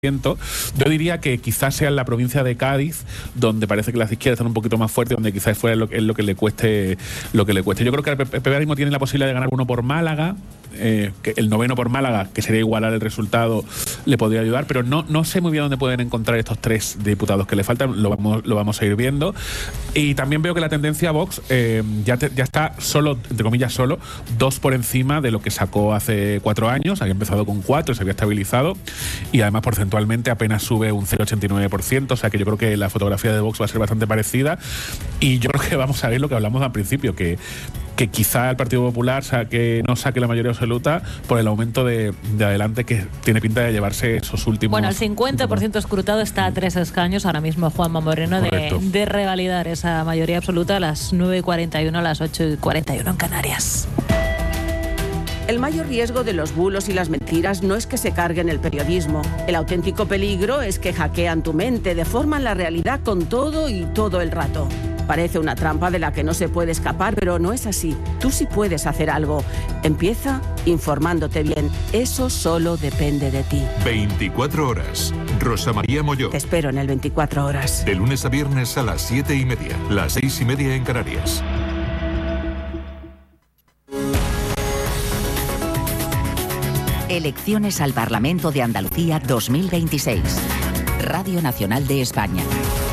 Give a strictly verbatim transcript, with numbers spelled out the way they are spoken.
Yo diría que quizás sea en la provincia de Cádiz donde parece que las izquierdas están un poquito más fuertes, donde quizás fuera lo, es lo que le cueste lo que le cueste. Yo creo que el P P ahora mismo tiene la posibilidad de ganar uno por Málaga, eh, que el noveno por Málaga, que sería igualar el resultado, le podría ayudar, pero no, no sé muy bien dónde pueden encontrar estos tres diputados que le faltan, lo vamos, lo vamos a ir viendo. Y también veo que la tendencia a Vox eh, ya, te, ya está solo, entre comillas solo, dos por encima de lo que sacó hace cuatro años, había empezado con cuatro, se había estabilizado, y además porcentualmente apenas sube un cero coma ochenta y nueve por ciento, o sea que yo creo que la fotografía de Vox va a ser bastante parecida, y yo creo que vamos a ver lo que hablamos al principio, que, que quizá el Partido Popular saque, no saque la mayoría absoluta por el aumento de, de adelante que tiene pinta de llevarse esos últimos... Bueno, el cincuenta por ciento escrutado está a tres escaños ahora mismo Juanma Moreno de, de revalidar esa mayoría absoluta a las nueve y cuarenta y uno, a las ocho y cuarenta y uno en Canarias. El mayor riesgo de los bulos y las mentiras no es que se carguen el periodismo. El auténtico peligro es que hackean tu mente, deforman la realidad con todo y todo el rato. Parece una trampa de la que no se puede escapar, pero no es así. Tú sí puedes hacer algo. Empieza informándote bien. Eso solo depende de ti. veinticuatro horas. Rosa María Molló. Te espero en el veinticuatro horas. De lunes a viernes a las siete y media. Las seis y media en Canarias. Elecciones al Parlamento de Andalucía dos mil veintiséis. Radio Nacional de España.